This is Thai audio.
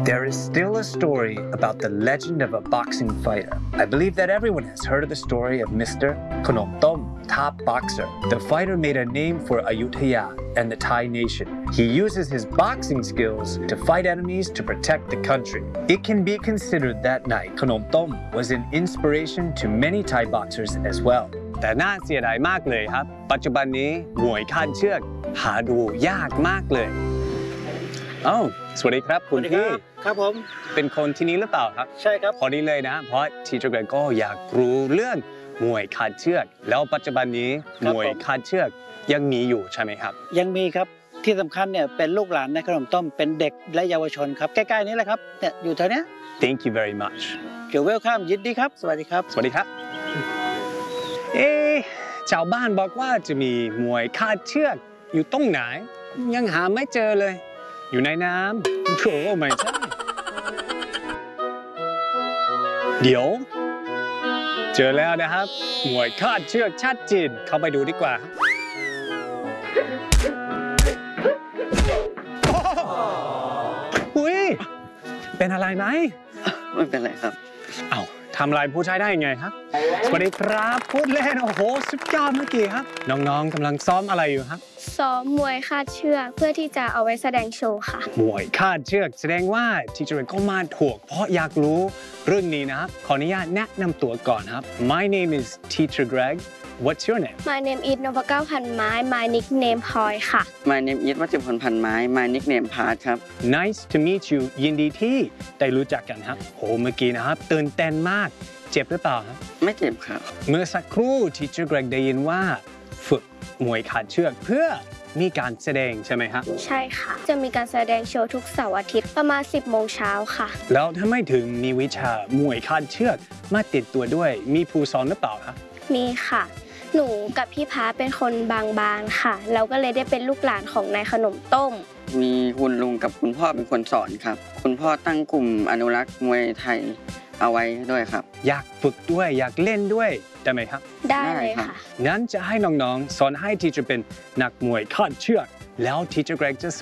There is still a story about the legend of a boxing fighter. I believe that everyone has heard of the story of Mr. Konom Tom, top boxer. The fighter made a name for Ayutthaya and the Thai nation. He uses his boxing skills to fight enemies to protect the country. It can be considered that night Konom Tom was an inspiration to many Thai boxers as well. แต่น่าเสียดายมากเลยครับปัจจุบันนี้มวยคาดเชือกหาดูยากมากเลยอ้าวสวัสดีครับคุณพี่ครับผมเป็นคนที่นี่หรือเปล่าครับใช่ครับพอดีเลยนะเพราะทีเจอร์เกรกก็อยากรู้เรื่องมวยคาดเชือกแล้วปัจจุบันนี้มวยคาดเชือกยังมีอยู่ใช่ไหมครับยังมีครับที่สำคัญเนี่ยเป็นลูกหลานในขนมต้มเป็นเด็กและเยาวชนครับใกล้ๆนี้แหละครับเนี่ยอยู่แถวเนี้ย Thank you very much You're welcome ยินดีครับสวัสดีครับสวัสดีครับชาวบ้านบอกว่าจะมีมวยคาดเชือกอยู่ตรงไหนยังหาไม่เจอเลยอยู่ในน้ำโอ้ไม่ใช่เดี๋ยวเจอแล้วนะครับมวยคาดเชือกชาติจีนเข้าไปดูดีกว่าอุ้ยเป็นอะไรไหมไม่เป็นไรครับเอ้าทำอะไรผู้ชายได้ยังไงครับสวัสดีครับพูดเล่นโอ้โหสุดยอดเมื่อกี้ครับน้องๆกำลังซ้อมอะไรอยู่ครับซ้อมมวยคาดเชือกเพื่อที่จะเอาไว้แสดงโชว์ค่ะมวยคาดเชือกแสดงว่าทีเจอร์ก็มาถูกเพราะอยากรู้เรื่องนี้นะครับขออนุญาตแนะนำตัวก่อนครับ My name is Teacher Greg What's your name My name is นพเก้าพันไม้ My nickname พลอยค่ะ My name is วัชพลพันไม้ My nickname พาร์ทครับ Nice to meet you ยินดีที่ได้รู้จักกันครับโหเมื่อกี้นะครับตื่นเต้นมากเจ็บหรือเปล่าครับไม่เจ็บครับเมื่อสักครู่ Teacher Greg ได้ยินว่าฝึกมวยคาดเชือกเพื่อมีการแสดงใช่ไหมครับใช่ค่ะจะมีการแสดงโชว์ทุกเสาร์อาทิตย์ประมาณ 10 โมงเช้าค่ะแล้วทำไมถึงมีวิชามวยคาดเชือกมาติดตัวด้วยมีผู้สอนหรือเปล่าครับมีค่ะหนูกับพี่พาเป็นคนบางบานค่ะแล้วก็เลยได้เป็นลูกหลานของนายขนมต้มมีคุณลุงกับคุณพ่อเป็นคนสอนครับคุณพ่อตั้งกลุ่มอนุรักษ์มวยไทยเอาไว้ด้วยครับอยากฝึกด้วยอยากเล่นด้วยได้ไหมครับได้เลยค่ะงั้นจะให้น้องๆสอนให้ทีเจอร์เป็นนักมวยคาดเชือกแล้วทีเจอร์เกรกจะ